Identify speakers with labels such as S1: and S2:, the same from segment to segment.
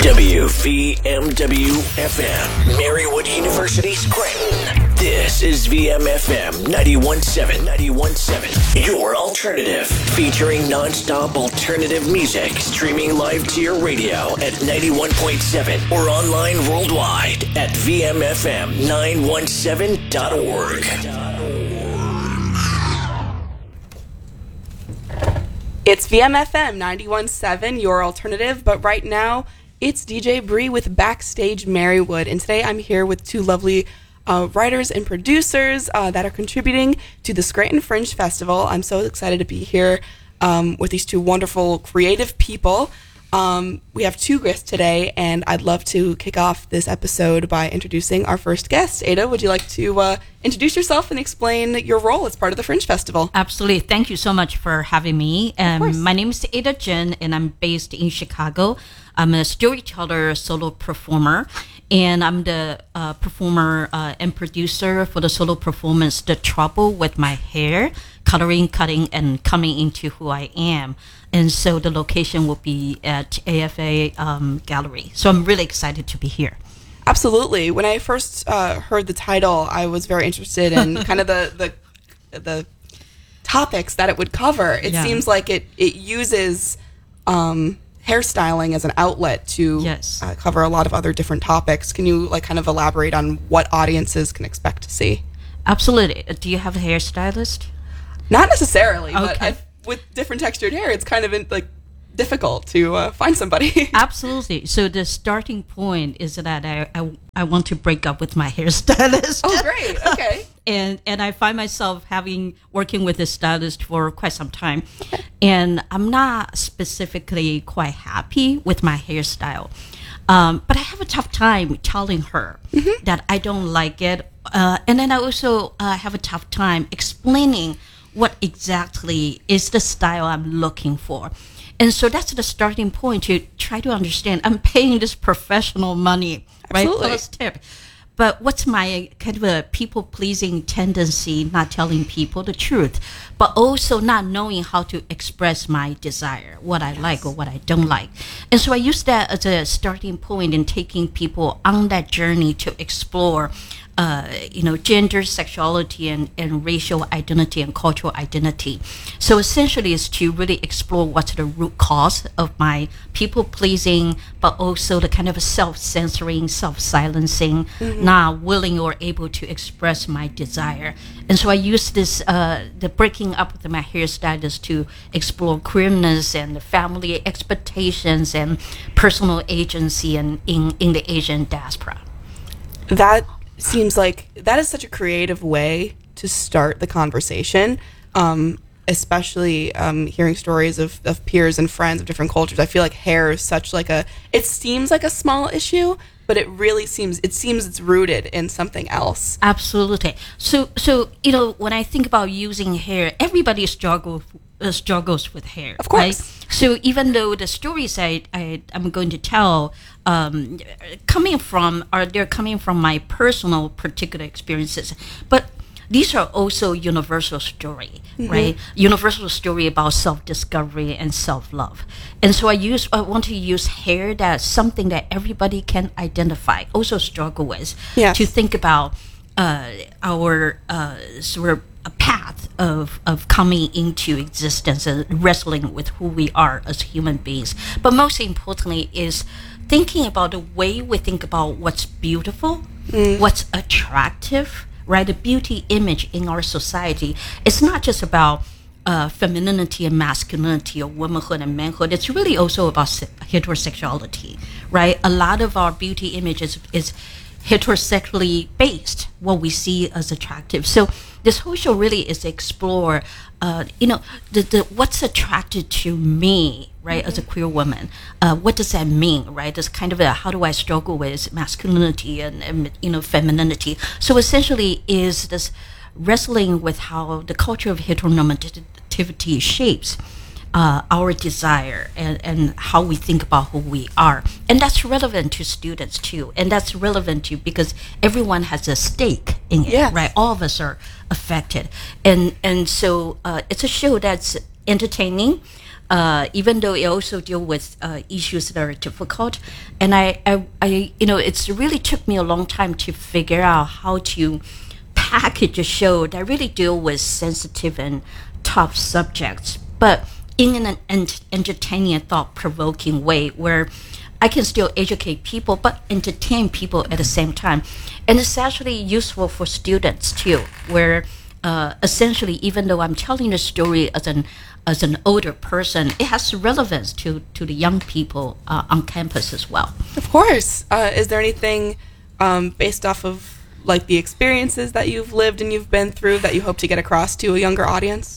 S1: WVMW-FM, Marywood University, Scranton. This is VMFM 91.7, your alternative. Featuring non-stop alternative music, streaming live to your radio at 91.7 or online worldwide at VMFM917.org.
S2: It's VMFM 91.7, your alternative, but right now it's DJ Bree with Backstage Marywood, and today I'm here with two lovely writers and producers that are contributing to the Scranton Fringe Festival. I'm so excited to be here with these two wonderful creative people. We have two guests today, and I'd love to kick off this episode by introducing our first guest. Ada, would you like to introduce yourself and explain your role as part of the Fringe Festival?
S3: Absolutely. Thank you so much for having me. My name is Ada Jin, and I'm based in Chicago. I'm a storyteller, solo performer, and I'm the performer and producer for the solo performance, The Trouble with My Hair, Coloring, Cutting, and Coming Into Who I Am. And so the location will be at AFA Gallery. So I'm really excited to be here.
S2: Absolutely. When I first heard the title, I was very interested in kind of the topics that it would cover. It seems like it uses hairstyling as an outlet to cover a lot of other different topics. Can you kind of elaborate on what audiences can expect to see?
S3: Absolutely. Do you have a hairstylist?
S2: Not necessarily, but with different textured hair, it's kind of difficult to find somebody.
S3: Absolutely. So the starting point is that I want to break up with my hairstylist.
S2: Oh, great. Okay.
S3: and I find myself working with a stylist for quite some time. And I'm not specifically quite happy with my hairstyle. But I have a tough time telling her that I don't like it. And then I also have a tough time explaining what exactly is the style I'm looking for. And so that's the starting point to try to understand. I'm paying this professional money, right?
S2: Absolutely.
S3: Plus tip. But what's my kind of a people-pleasing tendency, not telling people the truth, but also not knowing how to express my desire, what I like or what I don't like. And so I use that as a starting point in taking people on that journey to explore gender, sexuality, and racial identity and cultural identity. So essentially it's to really explore what's the root cause of my people-pleasing, but also the kind of self-censoring, self-silencing, not willing or able to express my desire. And so I use this, the breaking up with my hairstylist to explore queerness and family expectations and personal agency in the Asian diaspora.
S2: That seems like that is such a creative way to start the conversation, especially hearing stories of peers and friends of different cultures. I feel like hair is such it seems like a small issue, but it really seems it's rooted in something else.
S3: Absolutely. So when I think about using hair, everybody struggles with hair.
S2: Of course.
S3: Right? So even though the stories I'm going to tell they're coming from my personal particular experiences, but these are also universal story, right? Universal story about self-discovery and self-love. And so I want to use hair that's something that everybody can identify, also struggle with, to think about our sort of a path of coming into existence and wrestling with who we are as human beings. But most importantly is thinking about the way we think about what's beautiful, what's attractive, right? The beauty image in our society. It's not just about femininity and masculinity or womanhood and manhood. It's really also about heterosexuality, right? A lot of our beauty image is heterosexually based, what we see as attractive. So this whole show really is to explore, what's attracted to me, right, as a queer woman. What does that mean, right? This kind of how do I struggle with masculinity and femininity. So essentially is this wrestling with how the culture of heteronormativity shapes our desire and how we think about who we are. And that's relevant to students too. And that's relevant to because everyone has a stake in it, right? All of us are affected. And so it's a show that's entertaining, even though it also deal with issues that are difficult. And I it's really took me a long time to figure out how to package a show that really deal with sensitive and tough subjects, but in an entertaining and thought-provoking way where I can still educate people but entertain people at the same time. And it's actually useful for students too, where essentially, even though I'm telling the story as an older person, it has relevance to the young people on campus as well.
S2: Of course. Is there anything based off of like the experiences that you've lived and you've been through that you hope to get across to a younger audience?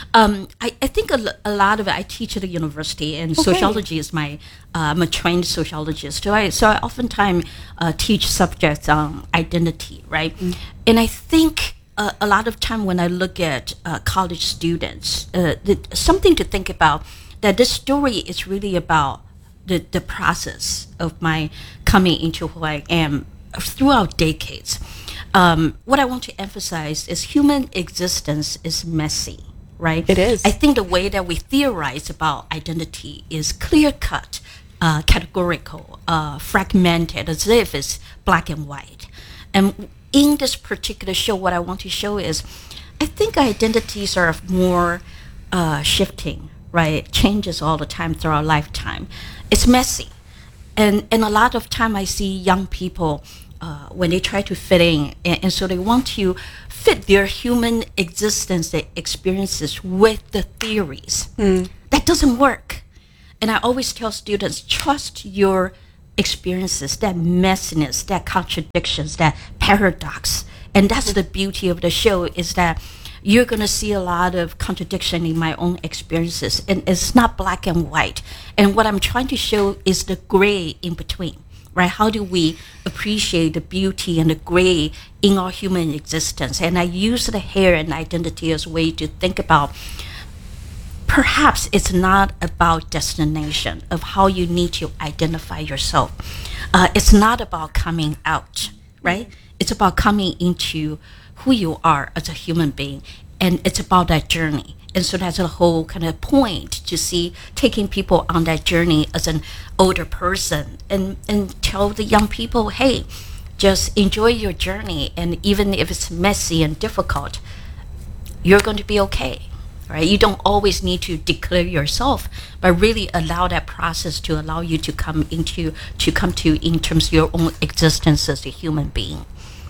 S3: I think a lot of it, I teach at a university, and sociology is I'm a trained sociologist. So I oftentimes teach subjects on identity, right? Mm. And I think a lot of time when I look at college students, something to think about, that this story is really about the process of my coming into who I am throughout decades. What I want to emphasize is human existence is messy. Right?
S2: It is.
S3: I think the way that we theorize about identity is clear-cut, categorical, fragmented, as if it's black and white. And in this particular show, what I want to show is, I think identities are more shifting, right? It changes all the time through our lifetime. It's messy. And a lot of time I see young people when they try to fit in, and so they want to fit their human existence, their experiences with the theories. That doesn't work. And I always tell students, trust your experiences, that messiness, that contradictions, that paradox. And that's the beauty of the show, is that you're going to see a lot of contradiction in my own experiences. And it's not black and white. And what I'm trying to show is the gray in between. Right? How do we appreciate the beauty and the gray in our human existence? And I use the hair and identity as a way to think about, perhaps it's not about destination of how you need to identify yourself. It's not about coming out, right? It's about coming into who you are as a human being. And it's about that journey. And so that's a whole kind of point to see, taking people on that journey as an older person, and tell the young people, hey, just enjoy your journey. And even if it's messy and difficult, you're going to be okay, right? You don't always need to declare yourself, but really allow that process to allow you to come to in terms of your own existence as a human being.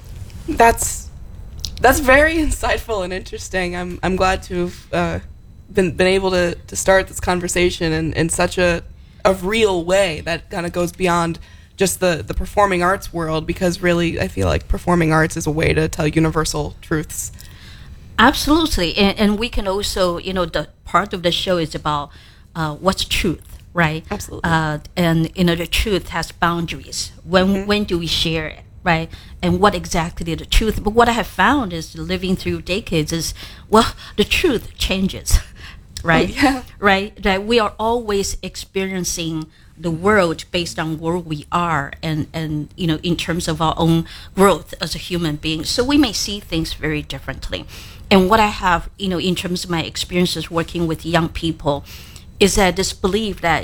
S2: That's very insightful and interesting. I'm glad to have been able to start this conversation in such a real way that kind of goes beyond just the performing arts world, because really I feel like performing arts is a way to tell universal truths.
S3: Absolutely. And we can also, the part of the show is about what's truth, right?
S2: Absolutely.
S3: And the truth has boundaries. When do we share it? Right, and what exactly is the truth? But what I have found is, living through decades, is, well, the truth changes, right?
S2: Oh, yeah.
S3: Right, that we are always experiencing the world based on where we are, and in terms of our own growth as a human being. So we may see things very differently. And what I have, in terms of my experiences working with young people, is that this belief that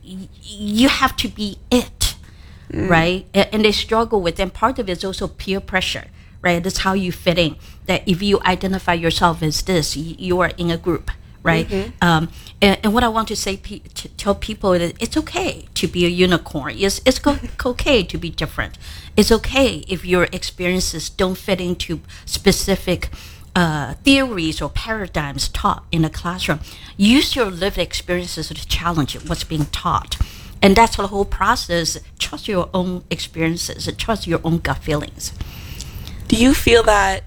S3: you have to be it. Right? And they struggle with, and part of it is also peer pressure, right? That's how you fit in. That if you identify yourself as this, you are in a group, right? Mm-hmm. And what I want to say, to tell people, is it's okay to be a unicorn. It's okay to be different. It's okay if your experiences don't fit into specific theories or paradigms taught in a classroom. Use your lived experiences to challenge what's being taught. And that's the whole process. Trust your own experiences and trust your own gut feelings.
S2: Do you feel that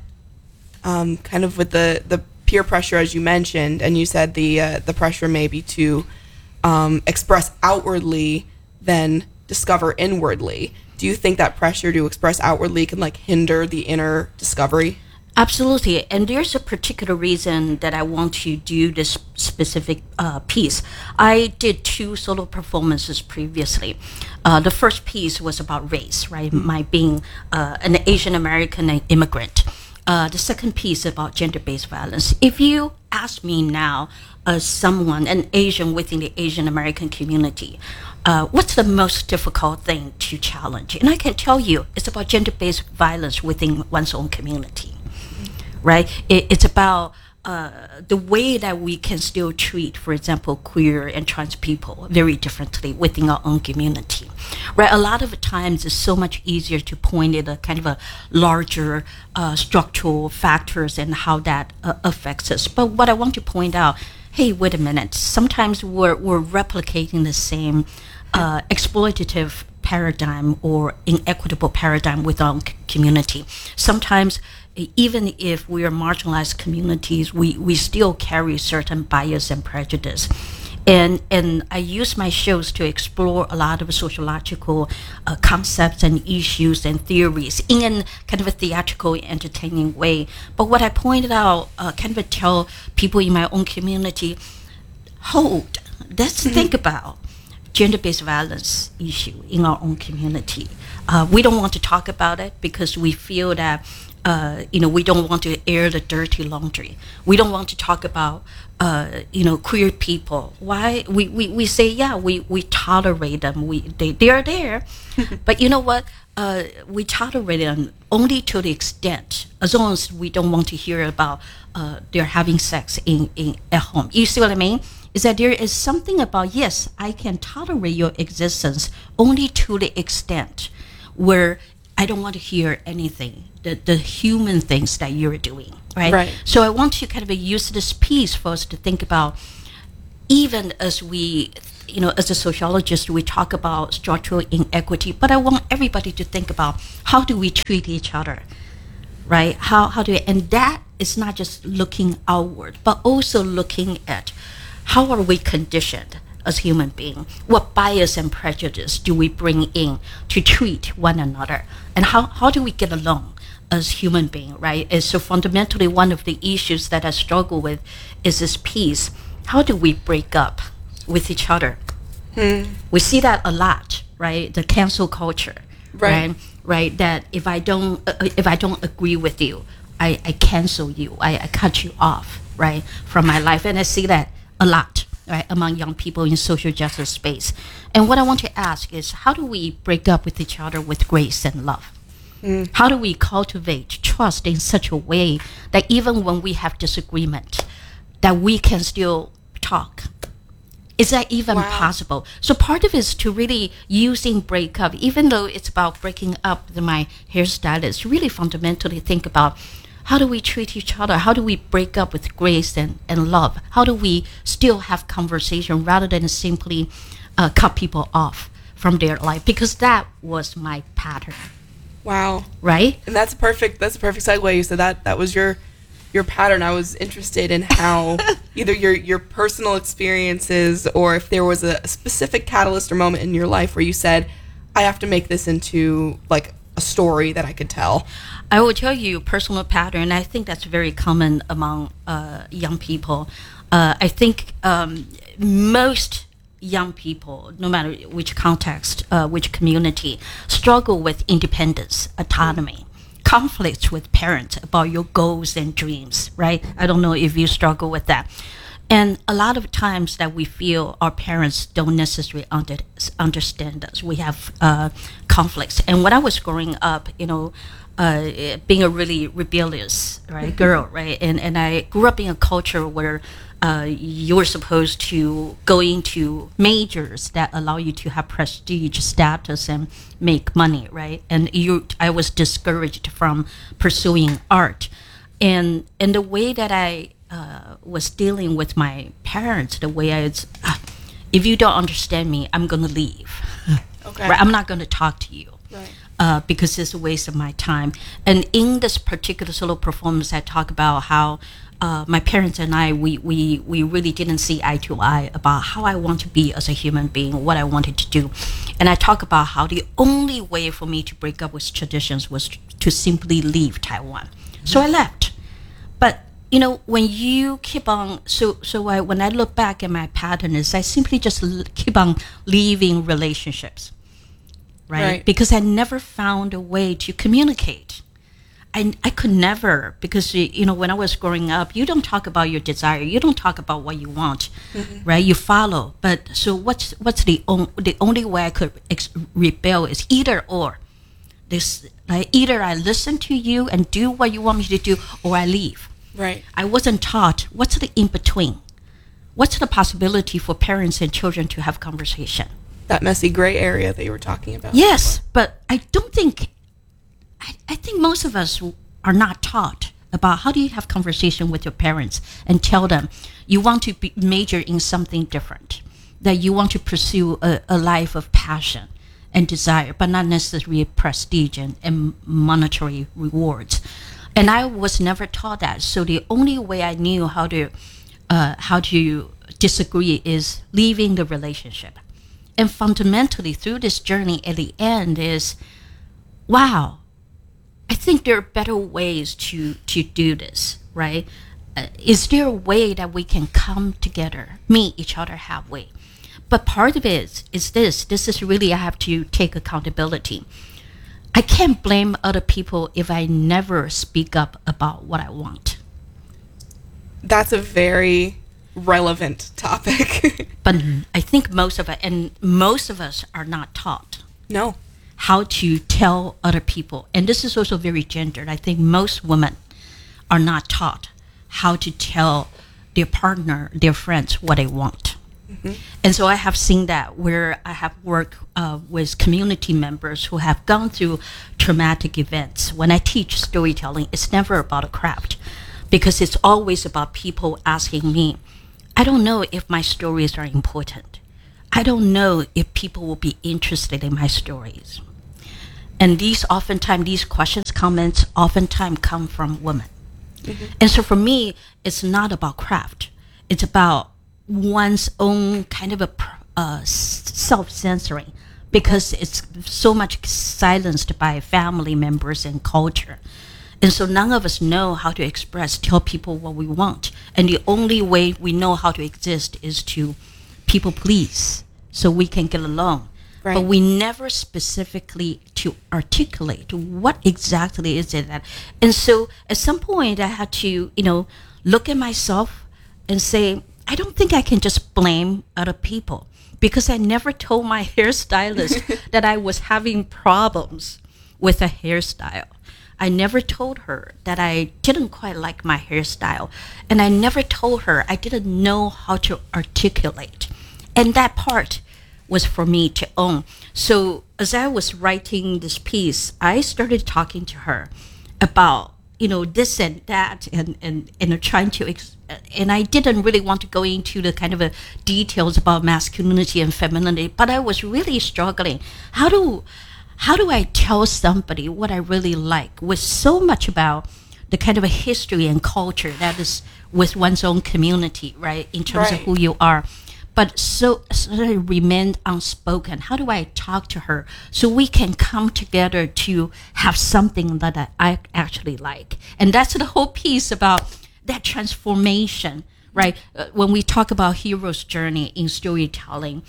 S2: kind of with the peer pressure, as you mentioned, and you said the pressure maybe to express outwardly than discover inwardly, do you think that pressure to express outwardly can hinder the inner discovery?
S3: Absolutely. And there's a particular reason that I want to do this specific piece. I did 2 solo performances previously. The first piece was about race, right? My being an Asian American immigrant. The second piece about gender-based violence. If you ask me now, as someone, an Asian within the Asian American community, what's the most difficult thing to challenge? And I can tell you, it's about gender-based violence within one's own community, right? It's about the way that we can still treat, for example, queer and trans people very differently within our own community, right? A lot of times it's so much easier to point at a kind of a larger structural factors and how that affects us. But what I want to point out, hey, wait a minute, sometimes we're replicating the same exploitative paradigm or inequitable paradigm with our community. Sometimes even if we are marginalized communities, we still carry certain bias and prejudice. And I use my shows to explore a lot of sociological concepts and issues and theories in kind of a theatrical, entertaining way. But what I pointed out, kind of tell people in my own community, let's think about gender-based violence issue in our own community. We don't want to talk about it because we feel that we don't want to air the dirty laundry. We don't want to talk about, queer people. Why? We say, we tolerate them. They are there. But you know what? We tolerate them only to the extent, as long as we don't want to hear about they're having sex at home. You see what I mean? Is that there is something about, yes, I can tolerate your existence only to the extent where I don't want to hear anything, the human things that you're doing, right? So I want to kind of use this piece for us to think about, even as we, as a sociologist, we talk about structural inequity, but I want everybody to think about how do we treat each other, right? How do we, and that is not just looking outward, but also looking at how are we conditioned as human beings? What bias and prejudice do we bring in to treat one another? And how do we get along as human beings, right? And so fundamentally, one of the issues that I struggle with is this piece. How do we break up with each other? We see that a lot, right? The cancel culture, right? That if I don't agree with you, I cancel you, I cut you off, right, from my life. And I see that a lot, right, among young people in social justice space. And what I want to ask is, how do we break up with each other with grace and love? How do we cultivate trust in such a way that even when we have disagreement, that we can still talk? Is that even possible? So part of it is to really using breakup, even though it's about breaking up with my hairstylist, really fundamentally think about, how do we treat each other? How do we break up with grace and love? How do we still have conversation rather than simply cut people off from their life? Because that was my pattern.
S2: Wow.
S3: Right?
S2: And that's a perfect segue. You said that was your pattern. I was interested in how either your personal experiences, or if there was a specific catalyst or moment in your life where you said, I have to make this into like a story that I could tell.
S3: I will tell you personal pattern. I think that's very common among young people. I think most young people, no matter which context, which community, struggle with independence, autonomy, conflicts with parents about your goals and dreams, right? I don't know if you struggle with that. And a lot of times that we feel our parents don't necessarily understand us. We have conflicts. And when I was growing up, being a really rebellious girl, right? And I grew up in a culture where you're supposed to go into majors that allow you to have prestige, status, and make money, right? And I was discouraged from pursuing art. And the way that I was dealing with my parents, the way if you don't understand me, I'm going to leave.
S2: Okay.
S3: Right? I'm not going to talk to you.
S2: Right.
S3: Because it's a waste of my time. And in this particular solo performance, I talk about how my parents and I, we really didn't see eye to eye about how I want to be as a human being, what I wanted to do. And I talk about how the only way for me to break up with traditions was to simply leave Taiwan. So I left. But when you keep on, when I look back at my pattern is I simply just keep on leaving relationships, right? Because I never found a way to communicate. I could never, because when I was growing up, you don't talk about your desire, you don't talk about what you want, right? You follow. But so what's the only way I could rebel is either or. This, like, either I listen to you and do what you want me to do, or I leave.
S2: Right.
S3: I wasn't taught what's the in between. What's the possibility for parents and children to have conversation?
S2: That messy gray area that you were talking about.
S3: Yes, but I don't think. I think most of us are not taught about how do you have conversation with your parents and tell them you want to major in something different, that you want to pursue a life of passion and desire, but not necessarily prestige and monetary rewards. And I was never taught that. So the only way I knew how to disagree is leaving the relationship. And fundamentally, through this journey at the end is, wow, I think there are better ways to do this, right? Is there a way that we can come together, meet each other halfway? But part of it is this is really, I have to take accountability. I can't blame other people if I never speak up about what I want.
S2: That's a very relevant topic.
S3: But I think most of us are not taught.
S2: No.
S3: How to tell other people. And this is also very gendered. I think most women are not taught how to tell their partner, their friends, what they want. Mm-hmm. And so I have seen that where I have worked with community members who have gone through traumatic events. When I teach storytelling, it's never about a craft, because it's always about people asking me, I don't know if my stories are important. I don't know if people will be interested in my stories. And these questions, comments, oftentimes come from women. Mm-hmm. And so for me, it's not about craft. It's about one's own kind of a self-censoring, because it's so much silenced by family members and culture. And so none of us know how to tell people what we want. And the only way we know how to exist is to people please, so we can get along. Right. But we never specifically to articulate what exactly is it that. And so at some point I had to, look at myself and say, I don't think I can just blame other people, because I never told my hairstylist that I was having problems with a hairstyle. I never told her that I didn't quite like my hairstyle. And I never told her I didn't know how to articulate. And that part was for me to own. So as I was writing this piece, I started talking to her about, this and that, and trying to, and I didn't really want to go into the kind of details about masculinity and femininity, but I was really struggling. How do I tell somebody what I really like, with so much about the kind of a history and culture that is with one's own community, right, in terms of who you are. But so it remained unspoken. How do I talk to her so we can come together to have something that I actually like? And that's the whole piece about that transformation, right? When we talk about hero's journey in storytelling,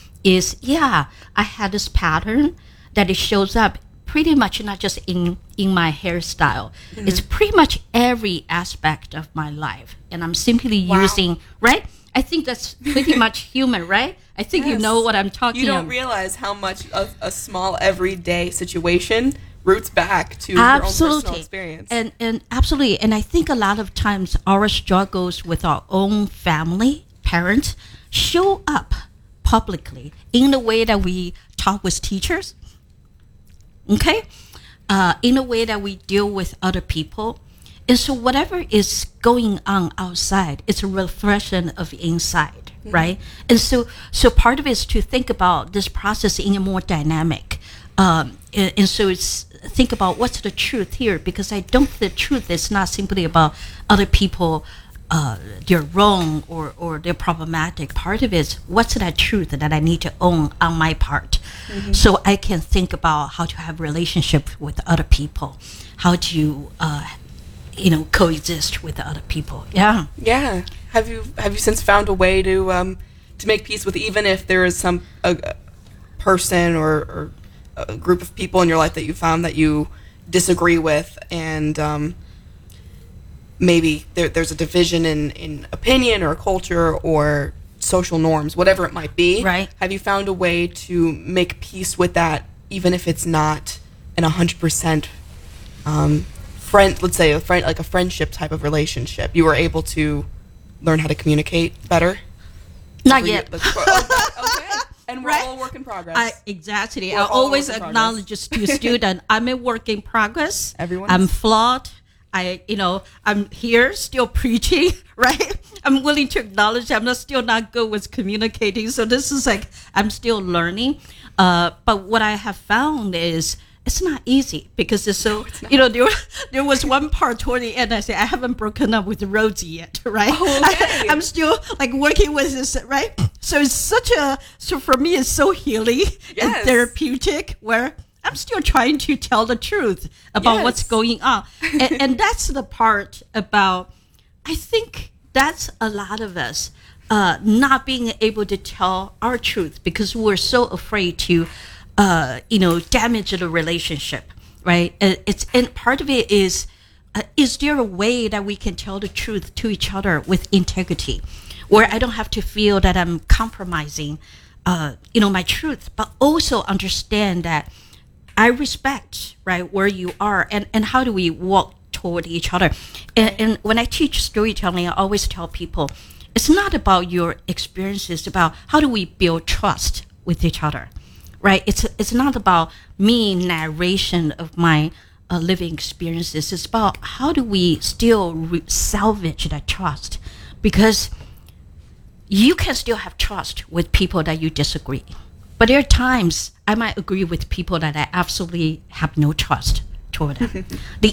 S3: I had this pattern that it shows up pretty much not just in my hairstyle. Mm-hmm. It's pretty much every aspect of my life. And I'm simply using, right? I think that's pretty much human, right? I think you know what I'm talking about.
S2: You don't realize how much a small everyday situation roots back to your own personal experience.
S3: And absolutely. And I think a lot of times our struggles with our own family, parents, show up publicly in the way that we talk with teachers, okay? In a way that we deal with other people. And so whatever is going on outside, it's a reflection of inside, mm-hmm. right? And so part of it is to think about this process in a more dynamic. And so it's think about what's the truth here, because I don't think the truth is not simply about other people, they're wrong or they're problematic. Part of it is what's that truth that I need to own on my part, mm-hmm. so I can think about how to have relationship with other people, how to coexist with other people. Yeah.
S2: Have you since found a way to make peace with, even if there is a person or a group of people in your life that you found that you disagree with, and maybe there's a division in opinion or culture or social norms, whatever it might be.
S3: Right.
S2: Have you found a way to make peace with that, even if it's not an 100% friend, let's say like a friendship type of relationship? You were able to learn how to communicate better?
S3: Not yet.
S2: Okay. And we're all work in progress.
S3: Exactly.
S2: We're
S3: I
S2: all
S3: always
S2: work in
S3: acknowledge to student, I'm a work in progress.
S2: Everyone
S3: I'm
S2: is.
S3: flawed. I'm here still preaching, right? I'm willing to acknowledge I'm still not good with communicating. So this is like, I'm still learning. But what I have found is it's not easy because it's so, there was one part toward the end, I said, I haven't broken up with Rosie yet, right?
S2: Oh, okay.
S3: I'm still like working with this, right? So it's so for me, it's so healing and
S2: Yes.
S3: therapeutic where I'm still trying to tell the truth about what's
S2: Yes.
S3: going on. And that's the part about, I think that's a lot of us not being able to tell our truth because we're so afraid to, damage the relationship, right? And part of it is there a way that we can tell the truth to each other with integrity, where I don't have to feel that I'm compromising, my truth, but also understand that I respect, right, where you are and how do we walk toward each other. And when I teach storytelling, I always tell people, it's not about your experiences, it's about how do we build trust with each other, right? It's not about me narration of my living experiences. It's about how do we still salvage that trust, because you can still have trust with people that you disagree. But there are times I might agree with people that I absolutely have no trust toward them. The